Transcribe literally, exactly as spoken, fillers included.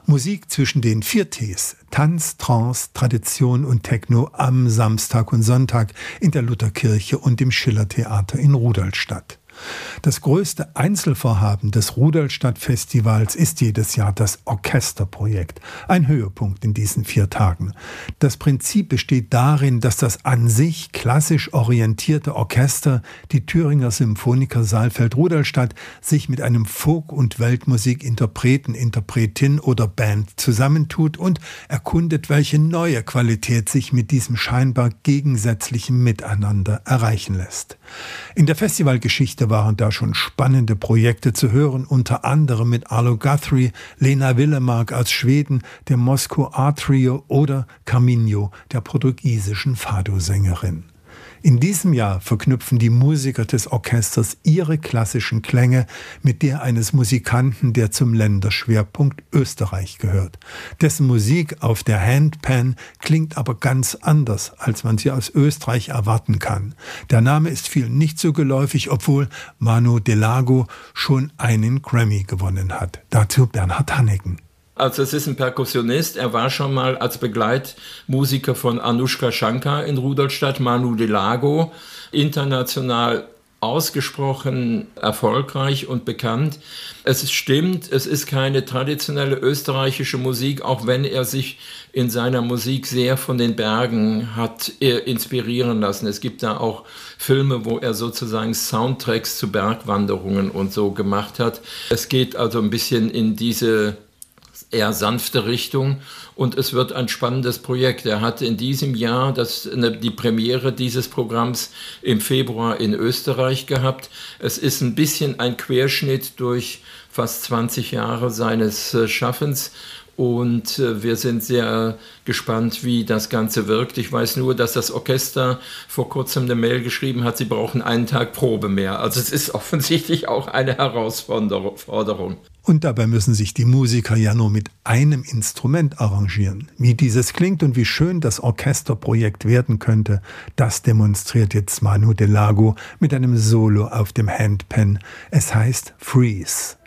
Musik zwischen den vier Ts, Tanz, Trance, Tradition und Techno am Samstag und Sonntag in der Lutherkirche und im Schillertheater in Rudolstadt. Das größte Einzelvorhaben des Rudolstadt-Festivals ist jedes Jahr das Orchesterprojekt, ein Höhepunkt in diesen vier Tagen. Das Prinzip besteht darin, dass das an sich klassisch orientierte Orchester, die Thüringer Symphoniker Saalfeld-Rudolstadt, sich mit einem Folk- und Weltmusik-Interpreten, Interpretin oder Band zusammentut und erkundet, welche neue Qualität sich mit diesem scheinbar gegensätzlichen Miteinander erreichen lässt. In der Festivalgeschichte waren da schon spannende Projekte zu hören, unter anderem mit Arlo Guthrie, Lena Willemark aus Schweden, dem Moscow Art Trio oder Carminho, der portugiesischen Fado-Sängerin. In diesem Jahr verknüpfen die Musiker des Orchesters ihre klassischen Klänge mit der eines Musikanten, der zum Länderschwerpunkt Österreich gehört. Dessen Musik auf der Handpan klingt aber ganz anders, als man sie aus Österreich erwarten kann. Der Name ist vielen nicht so geläufig, obwohl Manu Delago schon einen Grammy gewonnen hat. Dazu Bernhard Hanniken. Also es ist ein Perkussionist, er war schon mal als Begleitmusiker von Anushka Shankar in Rudolstadt, Manu Delago, international ausgesprochen erfolgreich und bekannt. Es stimmt, es ist keine traditionelle österreichische Musik, auch wenn er sich in seiner Musik sehr von den Bergen hat inspirieren lassen. Es gibt da auch Filme, wo er sozusagen Soundtracks zu Bergwanderungen und so gemacht hat. Es geht also ein bisschen in diese eher sanfte Richtung und es wird ein spannendes Projekt. Er hatte in diesem Jahr das, die Premiere dieses Programms im Februar in Österreich gehabt. Es ist ein bisschen ein Querschnitt durch fast zwanzig Jahre seines Schaffens und wir sind sehr gespannt, wie das Ganze wirkt. Ich weiß nur, dass das Orchester vor kurzem eine Mail geschrieben hat, sie brauchen einen Tag Probe mehr. Also es ist offensichtlich auch eine Herausforderung. Und dabei müssen sich die Musiker ja nur mit einem Instrument arrangieren. Wie dieses klingt und wie schön das Orchesterprojekt werden könnte, das demonstriert jetzt Manu Delago mit einem Solo auf dem Handpan. Es heißt Freeze.